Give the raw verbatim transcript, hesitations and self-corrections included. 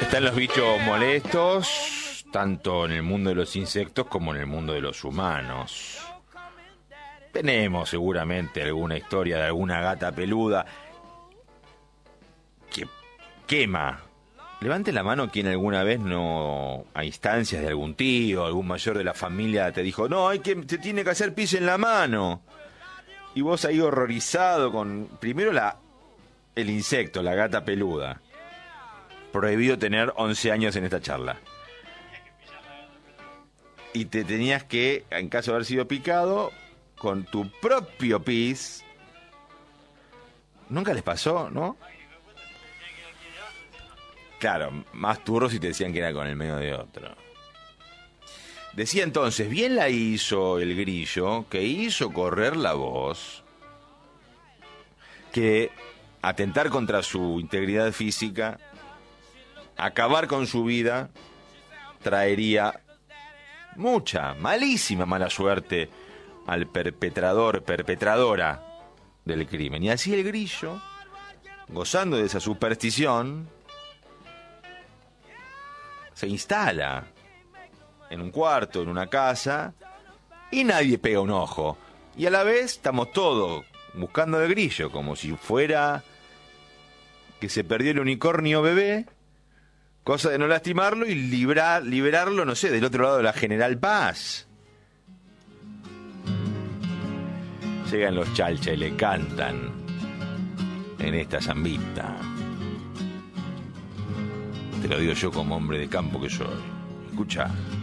Están los bichos molestos, tanto en el mundo de los insectos como en el mundo de los humanos. Tenemos seguramente alguna historia de alguna gata peluda que quema. Levante la mano quien alguna vez no, a instancias de algún tío, algún mayor de la familia, te dijo, no, hay que, te tiene que hacer pis en la mano. Y vos ahí horrorizado con, primero la, el insecto, la gata peluda. Prohibido tener once años en esta charla. Y te tenías que, en caso de haber sido picado, con tu propio pis. ¿Nunca les pasó, no? Claro, más turros si te decían que era con el medio de otro. Decía entonces, bien la hizo el grillo, que hizo correr la voz, que atentar contra su integridad física, acabar con su vida, traería mucha, malísima mala suerte al perpetrador, perpetradora del crimen. Y así el grillo, gozando de esa superstición, se instala en un cuarto, en una casa, y nadie pega un ojo. Y a la vez estamos todos buscando al grillo, como si fuera que se perdió el unicornio bebé, cosa de no lastimarlo y librar, liberarlo, no sé, del otro lado de la General Paz. Llegan los chalcha y le cantan en esta zambita. Te lo digo yo como hombre de campo que soy. Escucha.